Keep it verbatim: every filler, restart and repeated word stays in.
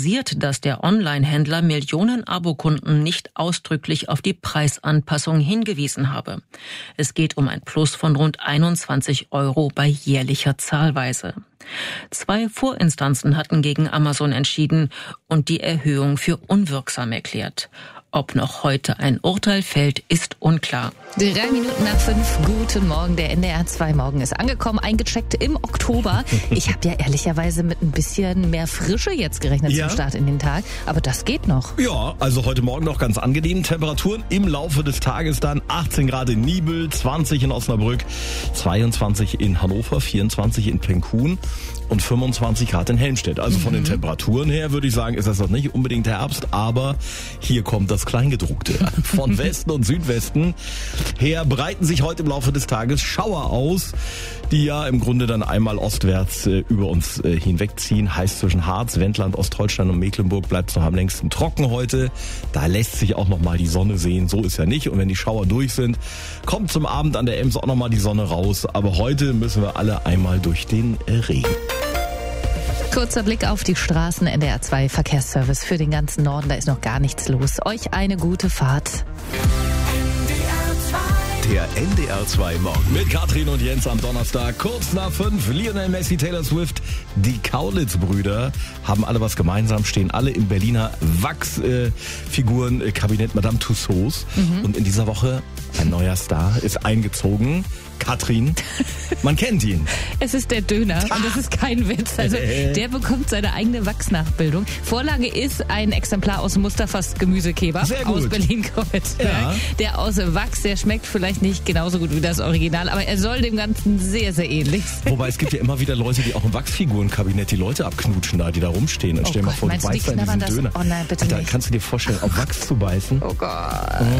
kritisiert, dass der Online-Händler Millionen Abokunden nicht ausdrücklich auf die Preisanpassung hingewiesen habe. Es geht um ein Plus von rund einundzwanzig Euro bei jährlicher Zahlweise. Zwei Vorinstanzen hatten gegen Amazon entschieden und die Erhöhung für unwirksam erklärt. Ob noch heute ein Urteil fällt, ist unklar. Drei Minuten nach fünf, guten Morgen. Der N D R zwei Morgen ist angekommen, eingecheckt im Oktober. Ich habe ja ehrlicherweise mit ein bisschen mehr Frische jetzt gerechnet ja. zum Start in den Tag. Aber das geht noch. Ja, also heute Morgen noch ganz angenehm. Temperaturen im Laufe des Tages dann achtzehn Grad in Niebel, zwanzig in Osnabrück, zweiundzwanzig in Hannover, vierundzwanzig in Penkhuhn und fünfundzwanzig Grad in Helmstedt. Also mhm. von den Temperaturen her würde ich sagen, ist das noch nicht unbedingt Herbst, aber hier kommt das Kleingedruckte. Von Westen und Südwesten her breiten sich heute im Laufe des Tages Schauer aus, die ja im Grunde dann einmal ostwärts äh, über uns äh, hinwegziehen. Heißt, zwischen Harz, Wendland, Ostholstein und Mecklenburg bleibt es noch am längsten trocken heute. Da lässt sich auch noch mal die Sonne sehen. So ist ja nicht. Und wenn die Schauer durch sind, kommt zum Abend an der Ems auch noch mal die Sonne raus. Aber heute müssen wir alle einmal durch den äh, Regen. Kurzer Blick auf die Straßen. N D R zwei Verkehrsservice für den ganzen Norden. Da ist noch gar nichts los. Euch eine gute Fahrt. Der N D R zwei Morgen. Mit Katrin und Jens am Donnerstag, kurz nach fünf. Lionel Messi, Taylor Swift, die Kaulitz-Brüder haben alle was gemeinsam, stehen alle im Berliner Wachsfigurenkabinett Madame Tussauds. Mhm. Und in dieser Woche ein neuer Star ist eingezogen. Katrin, man kennt ihn. Es ist der Döner und das ist kein Witz. Also der bekommt seine eigene Wachsnachbildung. Vorlage ist ein Exemplar aus Mustafas Gemüsekebab aus Berlin-Kreuzberg. Ja. Der aus Wachs, der schmeckt vielleicht nicht genauso gut wie das Original, aber er soll dem Ganzen sehr, sehr ähnlich sein. Wobei es gibt ja immer wieder Leute, die auch im Wachsfigurenkabinett die Leute abknutschen da, die da rumstehen. Und oh stell dir mal vor, du beißt da in diesen Döner. Oh nein, bitte Alter, nicht. Kannst du dir vorstellen, auf Wachs zu beißen? Oh Gott.